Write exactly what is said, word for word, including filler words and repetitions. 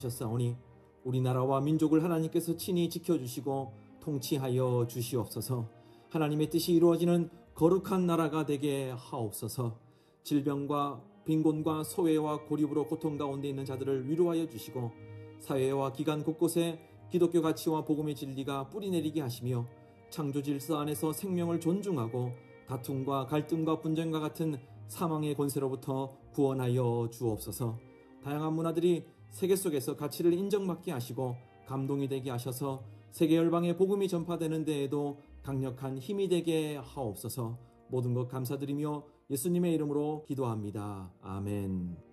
하셨사오니 우리나라와 민족을 하나님께서 친히 지켜주시고 통치하여 주시옵소서. 하나님의 뜻이 이루어지는 거룩한 나라가 되게 하옵소서. 질병과 빈곤과 소외와 고립으로 고통 가운데 있는 자들을 위로하여 주시고 사회와 기관 곳곳에 기독교 가치와 복음의 진리가 뿌리내리게 하시며 창조 질서 안에서 생명을 존중하고 다툼과 갈등과 분쟁과 같은 사망의 권세로부터 구원하여 주옵소서. 다양한 문화들이 세계 속에서 가치를 인정받게 하시고 감동이 되게 하셔서 세계 열방의 복음이 전파되는 데에도 강력한 힘이 되게 하옵소서. 모든 것 감사드리며 예수님의 이름으로 기도합니다. 아멘.